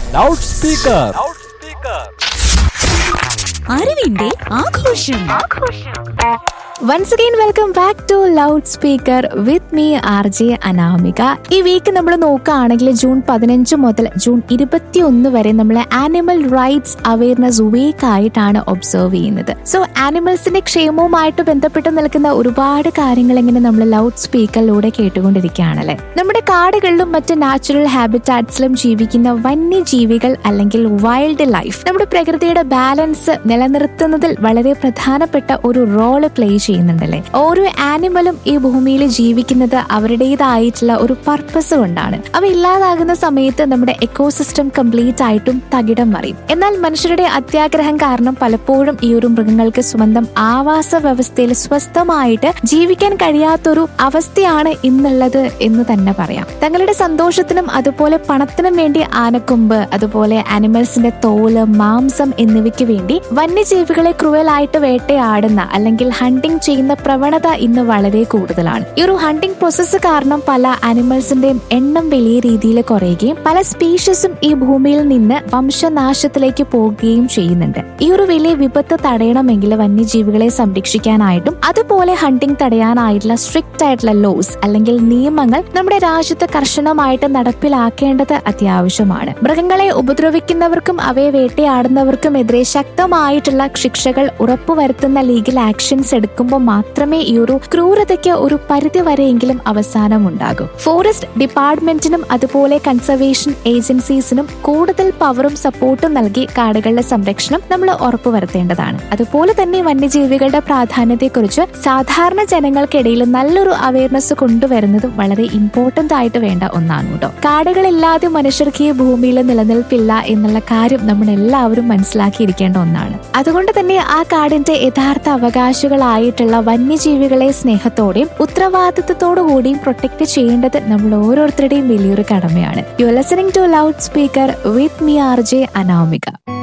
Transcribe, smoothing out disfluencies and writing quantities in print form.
Loud speaker. അറിവിന്റെ ആഘോഷം. Once again welcome back to loud speaker with me RJ Anamika. ഈ week നമ്മൾ നോക്കുകയാണെങ്കിൽ ജൂൺ 15 മുതൽ ജൂൺ 21 വരെ നമ്മൾ ആനിമൽ റൈറ്റ്സ് അവയർനെസ് വീക്ക് ആയിട്ടാണ് ഒബ്സർവ് ചെയ്യുന്നത്. സോ ആനിമൽസിന്റെ ക്ഷേമവുമായിട്ട് ബന്ധപ്പെട്ട് നിൽക്കുന്ന ഒരുപാട് കാര്യങ്ങൾ ഇങ്ങനെ നമ്മൾ ലൗഡ് സ്പീക്കറിലൂടെ കേട്ടുകൊണ്ടിരിക്കുകയാണല്ലേ. നമ്മുടെ കാടുകളിലും മറ്റ് നാച്ചുറൽ ഹാബിറ്റാറ്റ്സിലും ജീവിക്കുന്ന വന്യജീവികൾ അല്ലെങ്കിൽ വൈൽഡ് ലൈഫ് നമ്മുടെ പ്രകൃതിയുടെ ബാലൻസ് നിലനിർത്തുന്നതിൽ വളരെ പ്രധാനപ്പെട്ട ഒരു റോള് പ്ലേ ചെയ്യുന്നുണ്ടല്ലേ. ഓരോ ആനിമലും ഈ ഭൂമിയിൽ ജീവിക്കുന്നത് അവരുടേതായിട്ടുള്ള ഒരു പർപ്പസ് കൊണ്ടാണ്. അവ ഇല്ലാതാകുന്ന സമയത്ത് നമ്മുടെ എക്കോസിസ്റ്റം കംപ്ലീറ്റ് ആയിട്ടും തകിടം മറിയും. എന്നാൽ മനുഷ്യരുടെ അത്യാഗ്രഹം കാരണം പലപ്പോഴും ഈ ഒരു മൃഗങ്ങൾക്ക് സ്വന്തം ആവാസ വ്യവസ്ഥയിൽ സ്വസ്ഥമായിട്ട് ജീവിക്കാൻ കഴിയാത്തൊരു അവസ്ഥയാണ് ഇന്നുള്ളത് എന്ന് തന്നെ പറയാം. തങ്ങളുടെ സന്തോഷത്തിനും അതുപോലെ പണത്തിനും വേണ്ടി ആനക്കൊമ്പ്, അതുപോലെ ആനിമൽസിന്റെ തോല്, മാംസം എന്നിവയ്ക്ക് വേണ്ടി വന്യജീവികളെ ക്രൂവലായിട്ട് വേട്ടയാടുന്ന അല്ലെങ്കിൽ ഹണ്ടിങ് ചെയ്യുന്ന പ്രവണത ഇന്ന് വളരെ കൂടുതലാണ്. ഈ ഒരു ഹണ്ടിങ് പ്രോസസ്സ് കാരണം പല ആനിമൽസിന്റെയും എണ്ണം വലിയ രീതിയിൽ കുറയുകയും പല സ്പീഷീസും ഈ ഭൂമിയിൽ നിന്ന് വംശനാശത്തിലേക്ക് പോകുകയും ചെയ്യുന്നുണ്ട്. ഈ ഒരു വലിയ വിപത്ത് തടയണമെങ്കിൽ വന്യജീവികളെ സംരക്ഷിക്കാനായിട്ടും അതുപോലെ ഹണ്ടിങ് തടയാനായിട്ടുള്ള സ്ട്രിക്റ്റ് ആയിട്ടുള്ള ലോസ് അല്ലെങ്കിൽ നിയമങ്ങൾ നമ്മുടെ രാജ്യത്ത് കർശനമായിട്ട് നടപ്പിലാക്കേണ്ടത് അത്യാവശ്യമാണ്. മൃഗങ്ങളെ ഉപദ്രവിക്കുന്നവർക്കും അവയെ വേട്ടയാടുന്നവർക്കും എതിരെ ശക്തമായിട്ടുള്ള ശിക്ഷകൾ ഉറപ്പുവരുത്തുന്ന ലീഗൽ ആക്ഷൻസ് എടുക്കുമ്പോൾ മാത്രമേ ഈ ഒരു ക്രൂരതയ്ക്ക് ഒരു പരിധി വരെയെങ്കിലും അവസാനം ഉണ്ടാകൂ. ഫോറസ്റ്റ് ഡിപ്പാർട്ട്മെന്റിനും അതുപോലെ കൺസർവേഷൻ ഏജൻസീസിനും കൂടുതൽ പവറും സപ്പോർട്ടും നൽകി കാടുകളുടെ സംരക്ഷണം നമ്മൾ ഉറപ്പുവരുത്തേണ്ടതാണ്. അതുപോലെ തന്നെ വന്യജീവികളുടെ പ്രാധാന്യത്തെക്കുറിച്ച് സാധാരണ ജനങ്ങൾക്കിടയിൽ നല്ലൊരു അവയർനെസ് കൊണ്ടുവരുന്നത് വളരെ ഇമ്പോർട്ടന്റ് ആയിട്ട് വേണ്ട ഒന്നാണ് കേട്ടോ. കാടുകളില്ലാതെ മനുഷ്യർക്ക് ഈ ഭൂമിയിൽ നിലനിൽപ്പില്ല എന്നുള്ള കാര്യം നമ്മൾ എല്ലാവരും മനസ്സിലാക്കിയിരിക്കേണ്ട ഒന്നാണ്. അതുകൊണ്ട് തന്നെ ആ കാടിന്റെ യഥാർത്ഥ അവകാശികളായിട്ടുള്ള വന്യജീവികളെ സ്നേഹത്തോടെയും ഉത്തരവാദിത്വത്തോടു കൂടിയും പ്രൊട്ടക്ട് ചെയ്യേണ്ടത് നമ്മൾ ഓരോരുത്തരുടെയും വലിയൊരു കടമയാണ്. You are listening to loud speaker with me RJ Anamika.